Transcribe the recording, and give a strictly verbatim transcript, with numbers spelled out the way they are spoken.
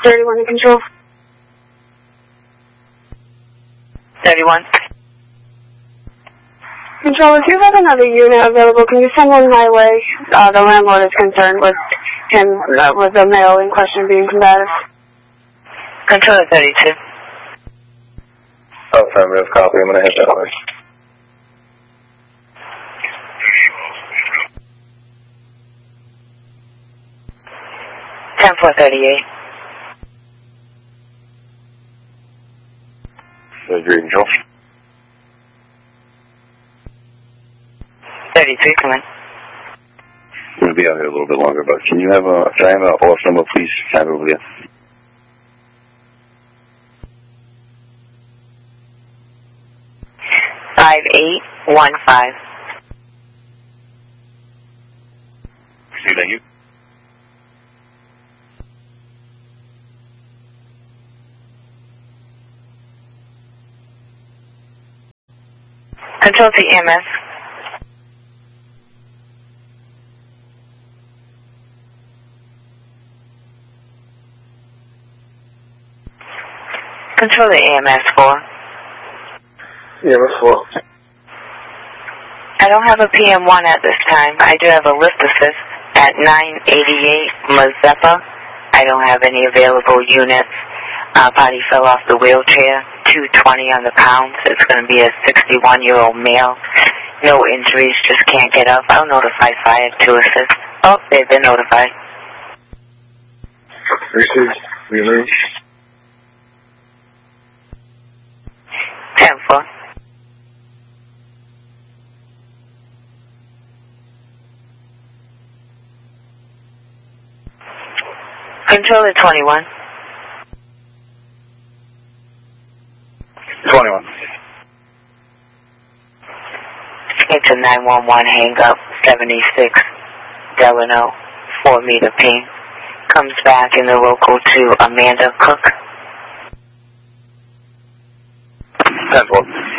thirty-one to control. thirty-one. Control, if you have another unit available, can you send one my way? Uh, the landlord is concerned with him, uh, with the male in question being combative. Control thirty-two. Affirmative, copy. I'm going to hit that way. ten four thirty-eight. Agree, control. thirty-three, come in. I'm going to be out here a little bit longer, but can you have a, can I have a horse number, please? Have it over here. five eight one five. Thank you. Control to E M S. Control to E M S four. E M S four. I don't have a P M one at this time. I do have a lift assist at nine eighty-eight Mazeppa. I don't have any available units. Uh, body fell off the wheelchair, two twenty on the pounds. It's going to be a sixty-one-year-old male. No injuries, just can't get up. I'll notify fire to assist. Oh, they've been notified. Received. Remove. ten four. Control to twenty-one. twenty-one. It's a nine one one hang-up, seventy-six Delano, four meter ping. Comes back in the local to Amanda Cook. ten four.